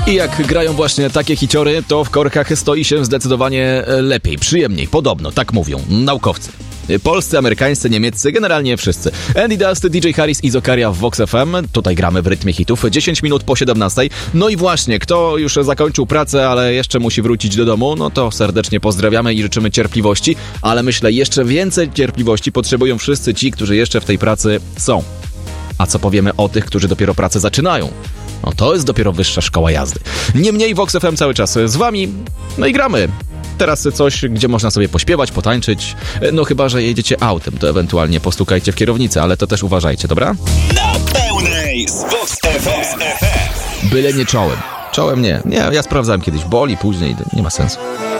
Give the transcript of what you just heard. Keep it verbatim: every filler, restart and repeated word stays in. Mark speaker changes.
Speaker 1: I jak grają właśnie takie hiciory, to w korkach stoi się zdecydowanie lepiej, przyjemniej, podobno, tak mówią naukowcy. Polscy, amerykańscy, niemieccy, generalnie wszyscy. Andy Dust, D J Harris i Zokaria w Vox F M. Tutaj gramy w rytmie hitów. dziesięć minut po siedemnastej. No i właśnie, kto już zakończył pracę, ale jeszcze musi wrócić do domu, no to serdecznie pozdrawiamy i życzymy cierpliwości. Ale myślę, jeszcze więcej cierpliwości potrzebują wszyscy ci, którzy jeszcze w tej pracy są. A co powiemy o tych, którzy dopiero pracę zaczynają? No to jest dopiero wyższa szkoła jazdy. Niemniej Vox F M cały czas z wami. No i gramy. Teraz coś, gdzie można sobie pośpiewać, potańczyć. No chyba, że jedziecie autem, to ewentualnie postukajcie w kierownicę, ale to też uważajcie, dobra?
Speaker 2: Na pełnej z Vox F M.
Speaker 1: Byle nie czołem. Czołem nie. Nie, ja sprawdzałem kiedyś. Boli później, nie ma sensu.